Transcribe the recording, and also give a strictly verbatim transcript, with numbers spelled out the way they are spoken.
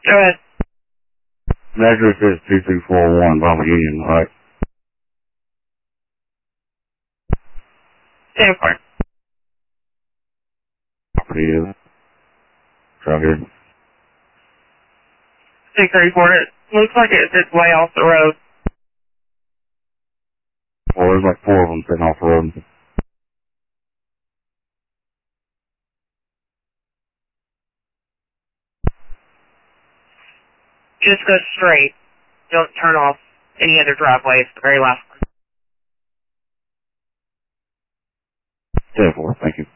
Go ahead. Address is two two four one Bravo Union, right? Same part. Property is. It's out here. six thirty-four. It looks like it's its way off the road. Well, there's like four of them sitting off the road. Just go straight. Don't turn off any other driveways, the very last one. ten four, thank you.